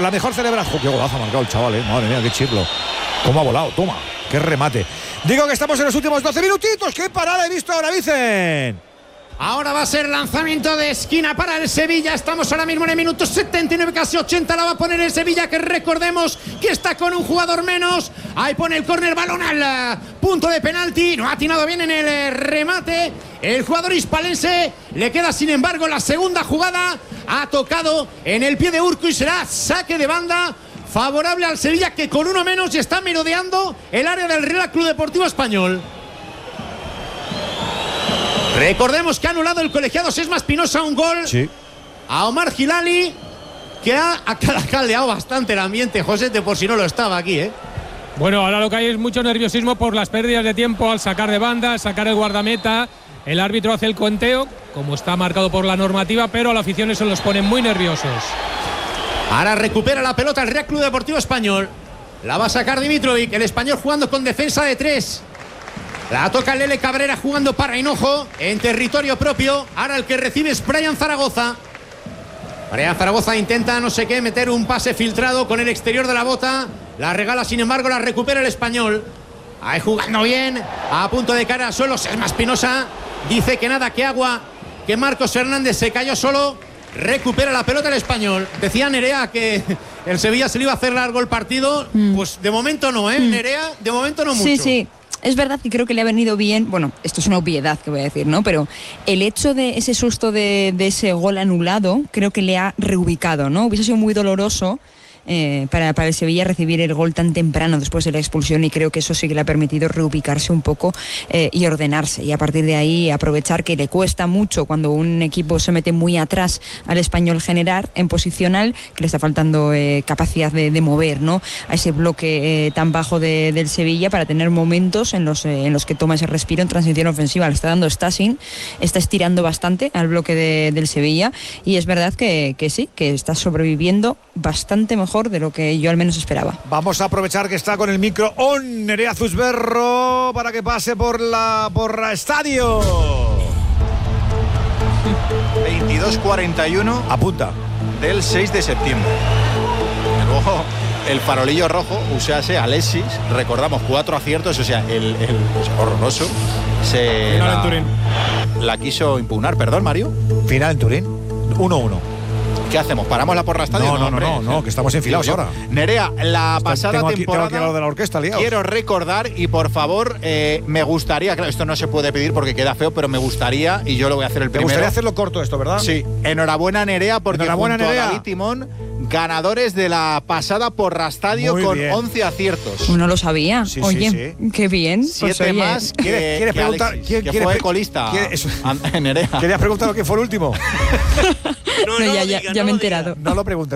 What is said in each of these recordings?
la mejor celebración. ¡Qué golazo ha marcado el chaval, madre mía, qué chirlo! ¿Cómo ha volado? Toma, qué remate. Digo que estamos en los últimos 12 minutitos. ¡Qué parada he visto ahora, Vicen! Ahora va a ser lanzamiento de esquina para el Sevilla. Estamos ahora mismo en el minuto 79, casi 80. La va a poner el Sevilla, que recordemos que está con un jugador menos. Ahí pone el córner, balón al punto de penalti. No ha atinado bien en el remate el jugador hispalense. Le queda, sin embargo, la segunda jugada. Ha tocado en el pie de Urco y será saque de banda favorable al Sevilla, que con uno menos está merodeando el área del Real Club Deportivo Español. Recordemos que ha anulado el colegiado Sesma Espinosa un gol a Omar Hilali, que ha caldeado bastante el ambiente, Josete, por si no lo estaba aquí, Bueno, ahora lo que hay es mucho nerviosismo por las pérdidas de tiempo al sacar de banda, al sacar el guardameta. El árbitro hace el conteo, como está marcado por la normativa, pero a la afición eso los pone muy nerviosos. Ahora recupera la pelota el Real Club Deportivo Español. La va a sacar Dimitrovic, el español jugando con defensa de 3. La toca Lele Cabrera jugando para Hinojo en territorio propio. Ahora el que recibe es Brian Zaragoza. Brian Zaragoza intenta no sé qué, meter un pase filtrado con el exterior de la bota. La regala, sin embargo, la recupera el español. Ahí jugando bien, a punto de cara al suelo. Sesma Espinosa dice que nada, que agua, que Marcos Hernández se cayó solo. Recupera la pelota el español. Decía Nerea que el Sevilla se le iba a hacer largo el partido. Pues de momento no, Nerea, de momento no mucho. Sí. Es verdad que creo que le ha venido bien, bueno, esto es una obviedad que voy a decir, ¿no? Pero el hecho de ese susto de ese gol anulado, creo que le ha reubicado, ¿no? Hubiese sido muy doloroso para el Sevilla recibir el gol tan temprano después de la expulsión, y creo que eso sí que le ha permitido reubicarse un poco y ordenarse, y a partir de ahí aprovechar que le cuesta mucho cuando un equipo se mete muy atrás al Español generar en posicional, que le está faltando capacidad de mover, ¿no? A ese bloque tan bajo del Sevilla, para tener momentos en los que toma ese respiro en transición ofensiva. Le está dando Stasin, está estirando bastante al bloque del Sevilla, y es verdad que sí, que está sobreviviendo bastante mejor de lo que yo al menos esperaba. Vamos a aprovechar que está con el micro on Nerea Zusberro para que pase por estadio. 22:41 apunta del 6 de septiembre. Luego el farolillo rojo, usase Alexis, recordamos 4 aciertos, o sea, el es horroroso. Final en Turín. La quiso impugnar, perdón, Mario. Final en Turín, 1-1. ¿Qué hacemos? ¿Paramos la porra estadio? No, que estamos enfilados ahora. Nerea, la pasada temporada tengo aquí a lo de la orquesta liados. Quiero recordar, y por favor, me gustaría, claro, esto no se puede pedir porque queda feo, pero me gustaría, y yo lo voy a hacer el primero. Me gustaría hacerlo corto esto, ¿verdad? Sí. Enhorabuena, Nerea, porque enhorabuena, junto Nerea. a David Timón, ganadores de la pasada porra estadio con bien. 11 aciertos. No lo sabía. Sí, oye, qué bien. 7 más ¿Quieres preguntar Alexis, que fue colista. Nerea. ¿Querías preguntar quién fue el último? Ya me he enterado. No lo preguntes.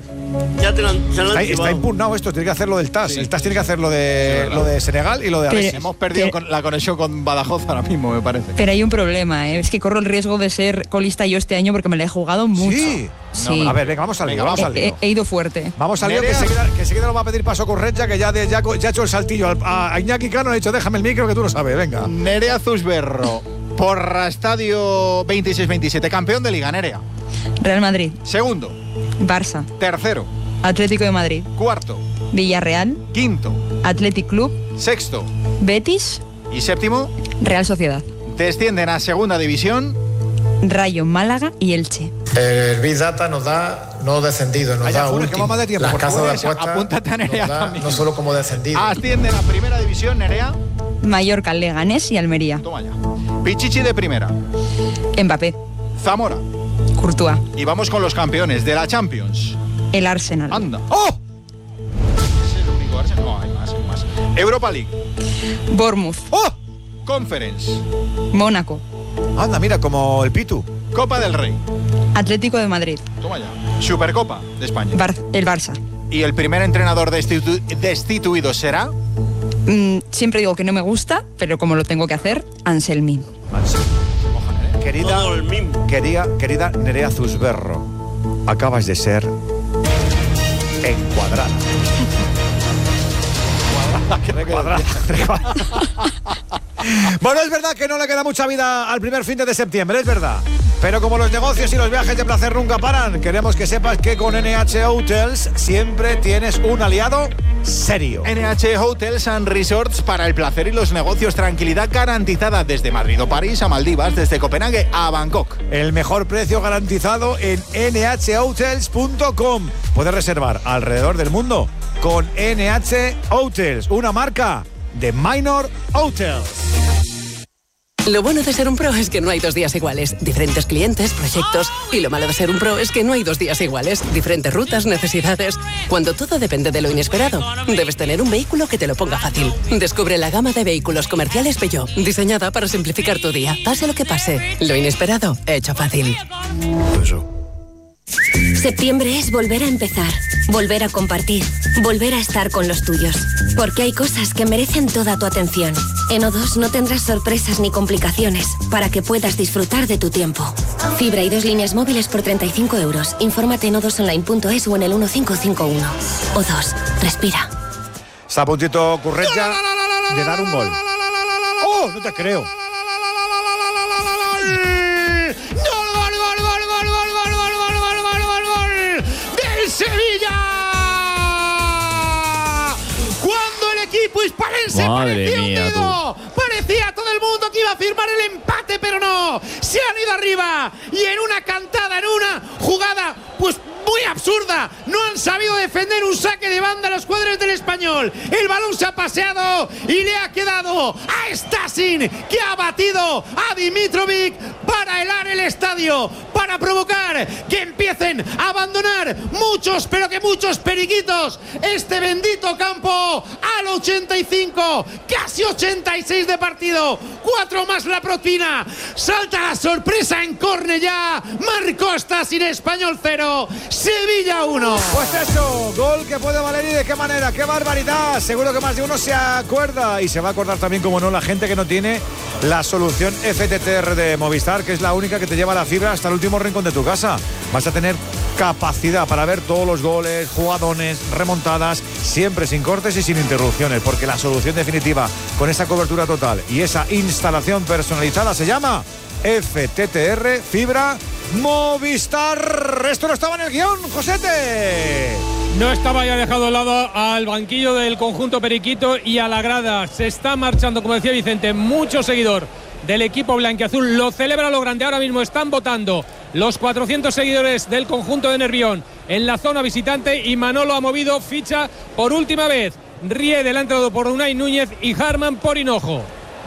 Ya se lo han Está impugnado esto, tiene que hacer lo del TAS. Sí. El TAS tiene que hacer lo de Senegal y lo de Alexis. Hemos perdido la conexión con Badajoz ahora mismo, me parece. Pero hay un problema, es que corro el riesgo de ser colista yo este año porque me la he jugado mucho. Sí. No, a ver, venga, vamos al lío. He ido fuerte. Vamos al lío, que enseguida nos va a pedir paso Correcha, que ya ha hecho el saltillo a Iñaki Cano, ha dicho déjame el micro que tú lo sabes, venga. Nerea Zusberro, porra estadio 26-27, campeón de Liga, Nerea. Real Madrid. Segundo. Barça. Tercero. Atlético de Madrid. Cuarto. Villarreal. Quinto. Athletic Club. Sexto. Betis. Y séptimo. Real Sociedad. Descienden a segunda división Rayo, Málaga y Elche. El Big Data nos da no descendido, nos da último. Las casas de apuestas apúntate a Nerea nos da también. no solo como descendido. Ascienden a primera división, Nerea. Mallorca, Leganés y Almería. Toma ya. Pichichi de primera. Mbappé. Zamora. Courtois. Y vamos con los campeones de la Champions. El Arsenal. Anda. ¡Oh! ¿Es el único Arsenal? No, hay más. Europa League. Bournemouth. ¡Oh! Conference. Mónaco. Anda, mira, como el Pitu. Copa del Rey. Atlético de Madrid. Toma ya. Supercopa de España. El Barça. ¿Y el primer entrenador destituido será? Siempre digo que no me gusta, pero como lo tengo que hacer, Anselmi. Querida Nerea Zusberro, acabas de ser encuadrada. Bueno, es verdad que no le queda mucha vida al primer fin de septiembre, es verdad. Pero como los negocios y los viajes de placer nunca paran, queremos que sepas que con NH Hotels siempre tienes un aliado serio. NH Hotels and Resorts, para el placer y los negocios, tranquilidad garantizada desde Madrid o París a Maldivas, desde Copenhague a Bangkok. El mejor precio garantizado en nhhotels.com. Puedes reservar alrededor del mundo con NH Hotels, una marca de Minor Hotels. Lo bueno de ser un pro es que no hay 2 días iguales. Diferentes clientes, proyectos. Y lo malo de ser un pro es que no hay 2 días iguales. Diferentes rutas, necesidades. Cuando todo depende de lo inesperado, debes tener un vehículo que te lo ponga fácil. Descubre la gama de vehículos comerciales Peugeot, diseñada para simplificar tu día. Pase lo que pase, lo inesperado, hecho fácil. Septiembre es volver a empezar, volver a compartir, volver a estar con los tuyos. Porque hay cosas que merecen toda tu atención. En O2 no tendrás sorpresas ni complicaciones para que puedas disfrutar de tu tiempo. Fibra y 2 líneas móviles por 35 €. Infórmate en o2online.es o en el 1551. O2, respira. Está a puntito Curretja de dar un gol. ¡Oh, no te creo! Sevilla, cuando el equipo hispalense parecía hundido, parecía todo el mundo que iba a firmar el empate, pero no, se han ido arriba y en una cantada, en una jugada pues muy absurda, no han sabido defender un saque de banda a los cuadros del Español. El balón se ha paseado y le ha quedado a Stasin, que ha batido a Dimitrovic para helar el estadio, para provocar que empiecen a abandonar muchos, pero que muchos periquitos este bendito campo al 85, casi 86 de partido, 4 más la propina, salta la sorpresa en córner ya, marcó Stasin, Español 0, Sevilla 1. Pues eso, gol que puede valer y de qué manera, qué barbaridad. Seguro que más de uno se acuerda y se va a acordar también, como no, la gente que no tiene la solución FTTR de Movistar, que es la única que te lleva la fibra hasta el último rincón de tu casa. Vas a tener capacidad para ver todos los goles, jugadones, remontadas, siempre sin cortes y sin interrupciones, porque la solución definitiva con esa cobertura total y esa instalación personalizada se llama FTTR Fibra Movistar. Esto no estaba en el guión, Josete. No estaba ya dejado de lado al banquillo del conjunto periquito y a la grada. Se está marchando, como decía Vicente, mucho seguidor del equipo blanquiazul. Lo celebra lo grande. Ahora mismo están votando los 400 seguidores del conjunto de Nervión en la zona visitante y Manolo ha movido ficha por última vez. Ríe delantero por Unai Núñez y Harman por Hinojo.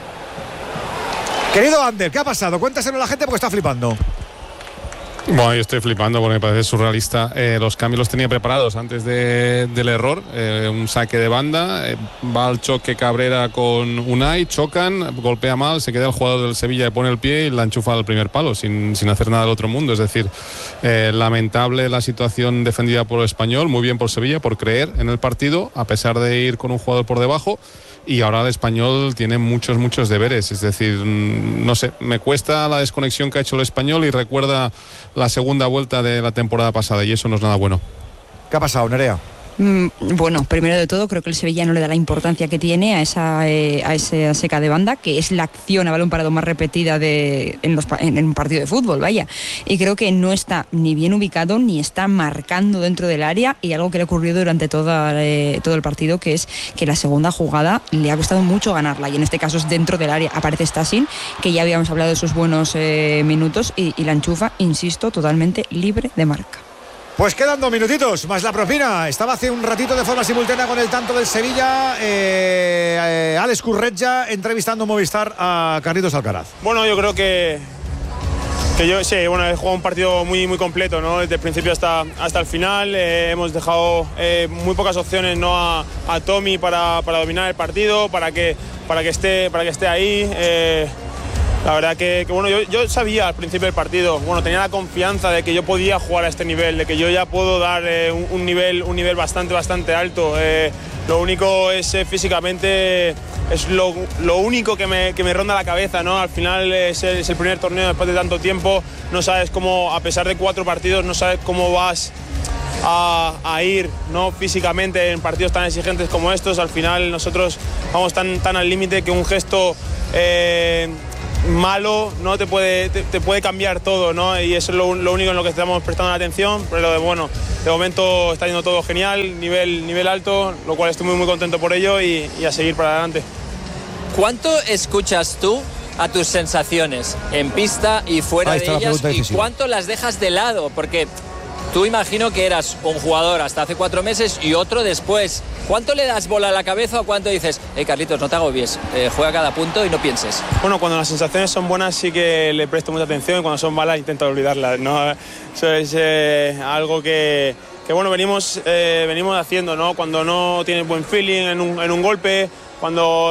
Querido Ander, ¿qué ha pasado? Cuéntaselo a la gente porque está flipando. Bueno, yo estoy flipando porque me parece surrealista. Los cambios los tenía preparados antes del error. Un saque de banda, va al choque Cabrera con Unai, chocan, golpea mal, se queda el jugador del Sevilla, le pone el pie y la enchufa al primer palo sin hacer nada del otro mundo. Es decir, lamentable la situación defendida por el Español, muy bien por Sevilla, por creer en el partido, a pesar de ir con un jugador por debajo. Y ahora el Español tiene muchos deberes, es decir, no sé, me cuesta la desconexión que ha hecho el Español y recuerda la segunda vuelta de la temporada pasada y eso no es nada bueno. ¿Qué ha pasado, Nerea? Bueno, primero de todo, creo que el Sevilla no le da la importancia que tiene a esa seca de banda, que es la acción a balón parado más repetida en un partido de fútbol, vaya. Y creo que no está ni bien ubicado, ni está marcando dentro del área, y algo que le ha ocurrido durante todo el partido, que es que la segunda jugada le ha costado mucho ganarla, y en este caso es dentro del área. Aparece Stasin, que ya habíamos hablado de sus buenos minutos, y la enchufa, insisto, totalmente libre de marca. Pues quedan 2 minutitos, más la propina. Estaba hace un ratito de forma simultánea con el tanto del Sevilla, Alex Curretja entrevistando Movistar a Carlitos Alcaraz. Bueno, yo creo que yo sí, bueno, he jugado un partido muy completo, ¿no? Desde el principio hasta el final. Hemos dejado muy pocas opciones, ¿no? a Tommy para dominar el partido, para que esté ahí. La verdad que bueno, yo sabía al principio del partido, bueno, tenía la confianza de que yo podía jugar a este nivel, de que yo ya puedo dar un nivel bastante alto. Lo único es físicamente, es lo único que me ronda la cabeza, ¿no? Al final es el primer torneo después de tanto tiempo, no sabes cómo, a pesar de 4 partidos, no sabes cómo vas a ir, ¿no? Físicamente en partidos tan exigentes como estos. Al final nosotros vamos tan al límite que un gesto malo, ¿no? Te puede cambiar todo, ¿no? Y eso es lo único en lo que estamos prestando la atención, pero bueno, de momento está yendo todo genial, nivel alto, lo cual estoy muy contento por ello y a seguir para adelante. ¿Cuánto escuchas tú a tus sensaciones en pista y fuera de ellas y cuánto las dejas de lado? Porque tú imagino que eras un jugador hasta hace 4 meses y otro después. ¿Cuánto le das bola a la cabeza o cuánto dices, Carlitos, no te agobies, juega cada punto y no pienses? Bueno, cuando las sensaciones son buenas sí que le presto mucha atención y cuando son malas intento olvidarlas, ¿no? Eso es algo que bueno, venimos haciendo, ¿no? Cuando no tienes buen feeling en un golpe, cuando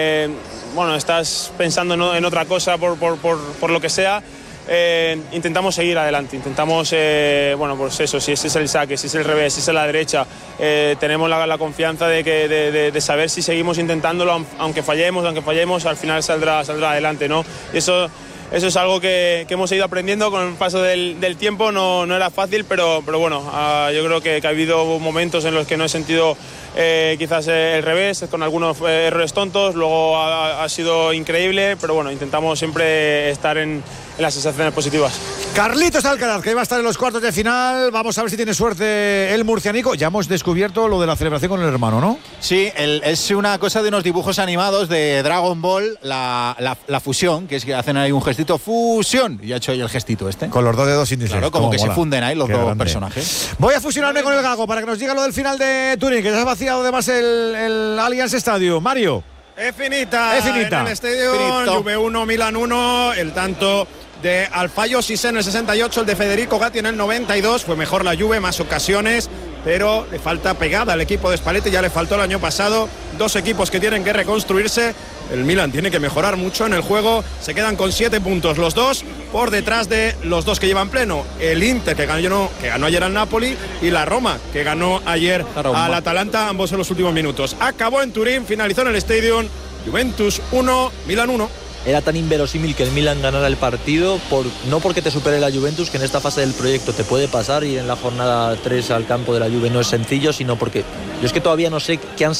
bueno, estás pensando en otra cosa por lo que sea, intentamos seguir adelante, intentamos, bueno, pues eso, si ese es el saque, si es el revés, si es la derecha, tenemos la confianza de saber si seguimos intentándolo, aunque fallemos, al final saldrá adelante, ¿no? Y eso es algo que hemos ido aprendiendo con el paso del tiempo, no era fácil, pero bueno, yo creo que ha habido momentos en los que no he sentido quizás el revés, con algunos errores tontos, luego ha sido increíble, pero bueno, intentamos siempre estar en las sensaciones positivas. Carlitos Alcaraz, que va a estar en los cuartos de final. Vamos a ver si tiene suerte el murcianico. Ya hemos descubierto lo de la celebración con el hermano, ¿no? Sí, es una cosa de unos dibujos animados de Dragon Ball, la fusión, que es que hacen ahí un gestito, fusión, y ha hecho ahí el gestito este. Con los 2 dedos índices. Claro, como que mola. Se funden ahí los Qué dos grande. personajes. Voy a fusionarme con el Gago para que nos diga lo del final de Turín, que ya se ha vaciado además el Allianz Stadium. Mario. Es finita. En el estadio, Juve 1, Milan 1, el tanto de Alfayos Cissé en el 68, el de Federico Gatti en el 92. Fue mejor la Juve, más ocasiones, pero le falta pegada al equipo de Spalletti, ya le faltó el año pasado. 2 equipos que tienen que reconstruirse. El Milan tiene que mejorar mucho en el juego. Se quedan con 7 puntos los dos, por detrás de los 2 que llevan pleno. El Inter, que ganó ayer al Napoli, y la Roma, que ganó ayer al Atalanta, ambos en los últimos minutos. Acabó en Turín, finalizó en el Stadium. Juventus 1, Milan 1. Era tan inverosímil que el Milan ganara el partido, no porque te supere la Juventus, que en esta fase del proyecto te puede pasar, ir en la jornada 3 al campo de la Juve no es sencillo, sino porque yo es que todavía no sé a qué han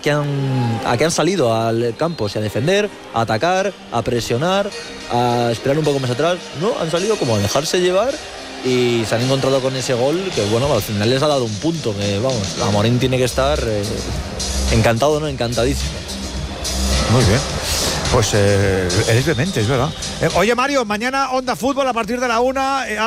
salido al campo, o sea, a defender, a atacar, a presionar, a esperar un poco más atrás. No, han salido como a dejarse llevar y se han encontrado con ese gol que, bueno, al final les ha dado un punto, que vamos, Amorín tiene que estar encantado, ¿no? Encantadísimo. Muy bien. Pues eres vehemente, es verdad. Oye, Mario, mañana Onda Fútbol a partir de la 1,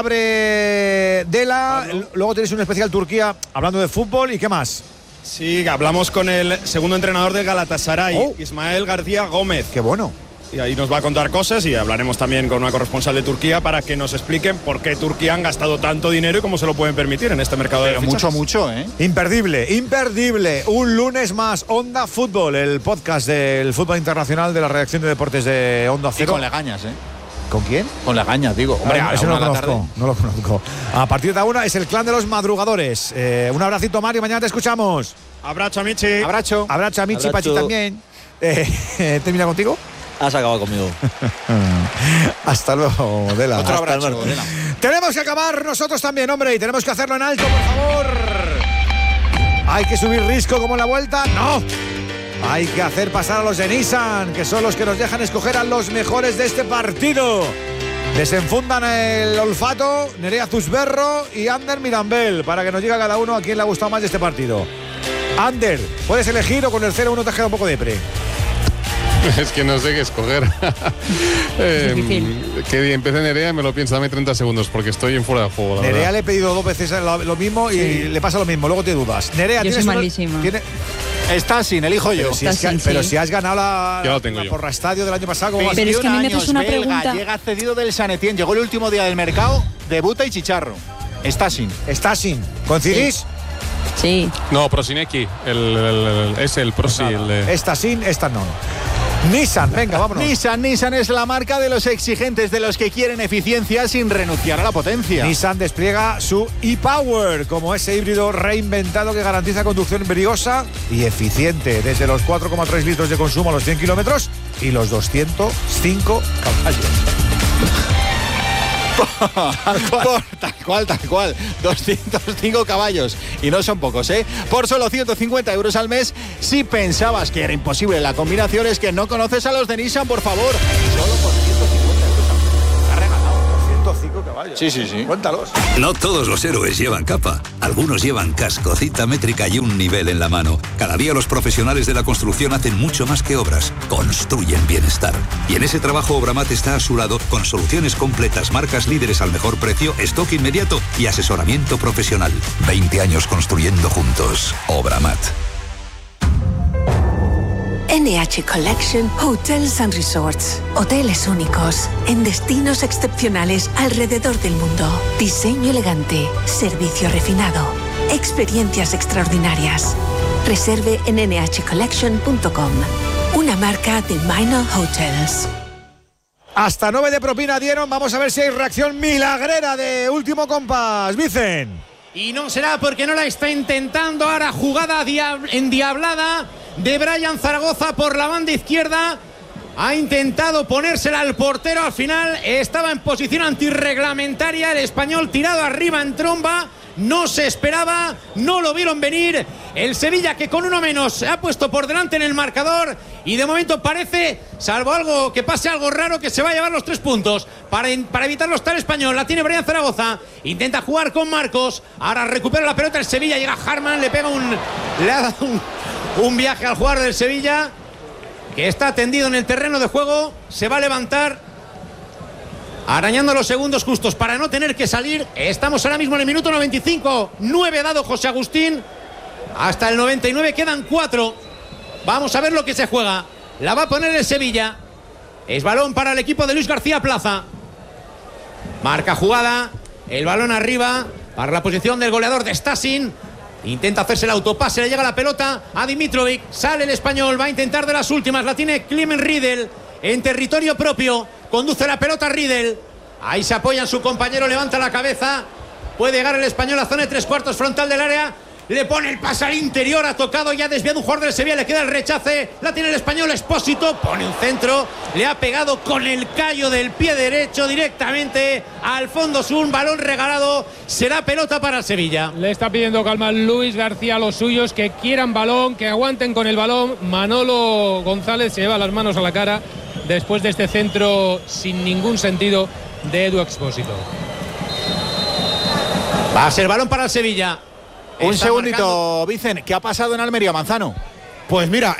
abre Dela, luego tenéis un especial Turquía hablando de fútbol, ¿y qué más? Sí, hablamos con el segundo entrenador de Galatasaray, Ismael García Gómez. Qué bueno. Y ahí nos va a contar cosas y hablaremos también con una corresponsal de Turquía para que nos expliquen por qué Turquía han gastado tanto dinero y cómo se lo pueden permitir en este mercado de fichajes. Mucho, ¿eh? Imperdible. Un lunes más, Onda Fútbol, el podcast del fútbol internacional de la redacción de deportes de Onda Cero. Y con Legañas, ¿eh? ¿Con quién? Con Legañas, digo. Hombre, ese no lo conozco. A partir de la 1 es el clan de los madrugadores. Un abracito, Mario, mañana te escuchamos. Abrazo, Amici. Abrazo, Amici, Pachi también. ¿Termina contigo? Has acabado conmigo. Hasta luego, Dela. Otro abrazo, Dela. Tenemos que acabar nosotros también, hombre, y tenemos que hacerlo en alto, por favor. ¿Hay que subir risco como en la vuelta? ¡No! Hay que hacer pasar a los de Nissan, que son los que nos dejan escoger a los mejores de este partido. Desenfundan el olfato Nerea Zusberro y Ander Mirambel, para que nos diga cada uno a quién le ha gustado más de este partido. Ander, puedes elegir, o con el 0-1 te has quedado un poco depre. Es que no sé qué escoger. Que empiece Nerea y me lo pienso, dame 30 segundos porque estoy en fuera de juego. Nerea le he pedido 2 veces lo mismo y le pasa lo mismo, luego te dudas. Nerea, yo soy malísima. Está sin, elijo yo. Pero si has ganado la Porra Estadio del año pasado. Pero es que a mí me haces una pregunta. Llega cedido del San Etienne, llegó el último día del mercado, debuta y chicharro. Está sin. ¿Coincidís? Sí. No, Prosinecki, es el Prosi. Esta sin, esta no. Nissan, venga, vámonos. Nissan es la marca de los exigentes, de los que quieren eficiencia sin renunciar a la potencia. Nissan despliega su e-Power como ese híbrido reinventado que garantiza conducción briosa y eficiente, desde los 4,3 litros de consumo a los 100 kilómetros y los 205 caballos. Tal cual. 205 caballos. Y no son pocos, ¿eh? Por solo 150 euros al mes. Si pensabas que era imposible la combinación, es que no conoces a los de Nissan, por favor. Solo por 150. Sí. Cuéntalos. No todos los héroes llevan capa. Algunos llevan casco, cinta métrica y un nivel en la mano. Cada día los profesionales de la construcción hacen mucho más que obras. Construyen bienestar. Y en ese trabajo Obramat está a su lado con soluciones completas, marcas líderes al mejor precio, stock inmediato y asesoramiento profesional. 20 años construyendo juntos. Obramat. NH Collection Hotels and Resorts. Hoteles únicos, en destinos excepcionales alrededor del mundo. Diseño elegante, servicio refinado, experiencias extraordinarias. Reserve en nhcollection.com. Una marca de Minor Hotels. Hasta 9 de propina dieron. Vamos a ver si hay reacción milagrera de último compás. Vicen. Y no será porque no la está intentando. Ahora jugada endiablada de Brian Zaragoza por la banda izquierda. Ha intentado ponérsela al portero. Al final estaba en posición antirreglamentaria. El español tirado arriba en tromba. No se esperaba, no lo vieron venir. El Sevilla, que con uno menos se ha puesto por delante en el marcador. Y de momento parece, salvo algo que pase algo raro, que se va a llevar los 3 puntos. Para evitarlo está el español. La tiene Brian Zaragoza. Intenta jugar con Marcos. Ahora recupera la pelota el Sevilla. Llega Harman, le ha dado un viaje al jugador del Sevilla, que está tendido en el terreno de juego. Se va a levantar, arañando los segundos justos para no tener que salir. Estamos ahora mismo en el minuto 95. 9 dado José Agustín. Hasta el 99 quedan 4. Vamos a ver lo que se juega. La va a poner el Sevilla. Es balón para el equipo de Luis García Plaza. Marca jugada. El balón arriba para la posición del goleador de Stasin. Intenta hacerse el autopase. Le llega la pelota a Dimitrovic. Sale el español. Va a intentar de las últimas. La tiene Clement Riedel en territorio propio. Conduce la pelota Riedel. Ahí se apoya en su compañero. Levanta la cabeza. Puede llegar el español a zona de 3/4 frontal del área. Le pone el pase al interior. Ha tocado, ya desviado un jugador del Sevilla. Le queda el rechace. La tiene el español Expósito. Pone un centro. Le ha pegado con el callo del pie derecho directamente al fondo sur. Un balón regalado. Será pelota para el Sevilla. Le está pidiendo calma Luis García a los suyos, que quieran balón, que aguanten con el balón. Manolo González se lleva las manos a la cara después de este centro sin ningún sentido de Edu Expósito. Va a ser balón para el Sevilla. Un segundito, Vicen, ¿qué ha pasado en Almería, Manzano? Pues mira,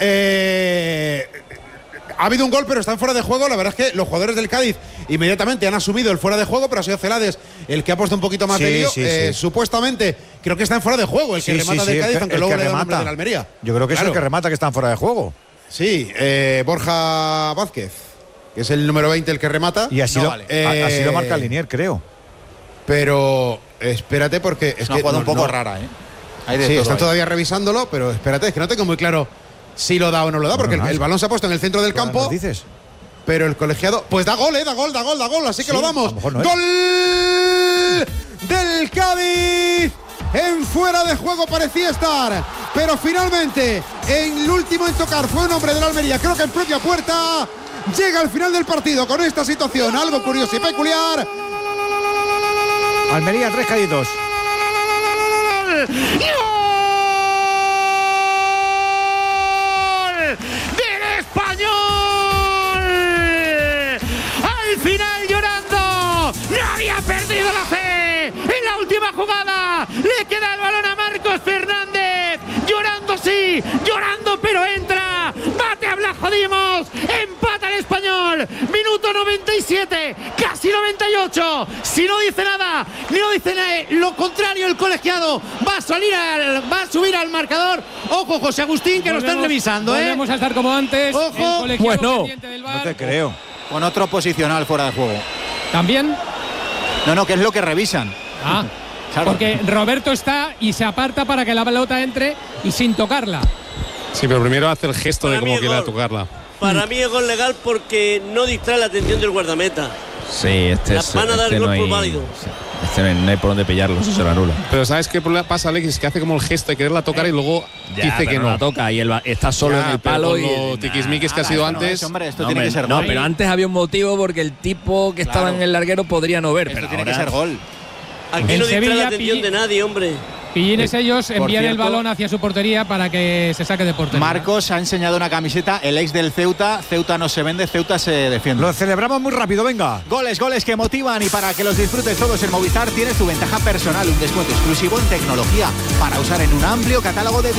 ha habido un gol, pero están fuera de juego. La verdad es que los jugadores del Cádiz inmediatamente han asumido el fuera de juego, pero ha sido Celades el que ha puesto un poquito más de lío. Supuestamente, creo que está en fuera de juego el que remata del Cádiz, aunque luego le da el nombre del Almería. Yo creo que es el que remata, que está en fuera de juego. Sí, Borja Vázquez, que es el número 20 el que remata. Y así lo marca Linier, creo. Pero espérate, porque es una jugada un poco rara, ¿eh? Sí, están todavía revisándolo, pero espérate, es que no tengo muy claro si lo da o no lo da, porque el balón se ha puesto en el centro del campo. Dices? Pero el colegiado, pues da gol, da gol, así que lo damos. No ¡Gol del Cádiz! En fuera de juego parecía estar, pero finalmente en el último en tocar fue un hombre de la Almería, creo que en propia puerta. Llega al final del partido con esta situación, algo curioso y peculiar. Almería 3, Cádiz 2. ¡Del español! Al final llorando. No había perdido la fe. En la última jugada le queda el balón a Marcos Fernández. Llorando, sí, llorando, pero entra. Bate a Blas Jodimos. Empata el español. Minuto 97, casi 98. Si no dice nada, ni no dice nada, lo contrario, el colegiado va a subir al marcador. Ojo, José Agustín, que lo están revisando, ¿eh? Volvemos a estar como antes. Ojo, bueno, del VAR. no te creo. Con otro posicional fuera de juego. ¿También? No, que es lo que revisan. Ah, claro. Porque Roberto está y se aparta para que la pelota entre y sin tocarla. Sí, pero primero hace el gesto de como quiera tocarla. Para mí es gol legal porque no distrae la atención del guardameta. Sí, van a dar el gol por válido. No hay por dónde pillarlo, eso se lo anula. Pero ¿sabes qué pasa, Alexis? Que hace como el gesto de quererla tocar y luego dice que no la toca y él está solo en el palo. Y lo tiquismiquis que ha sido antes. Hombre, esto tiene que ser gol. No, pero antes había un motivo porque el tipo que estaba en el larguero podría no ver. Esto pero tiene que ser gol. Aquí no distrae la atención de nadie, hombre. Pillines ellos envían el balón hacia su portería para que se saque de portería. Marcos ha enseñado una camiseta, el ex del Ceuta. Ceuta no se vende, Ceuta se defiende. Lo celebramos muy rápido, venga. Goles que motivan, y para que los disfrutes todos en Movistar tienes tu ventaja personal, un descuento exclusivo en tecnología para usar en un amplio catálogo de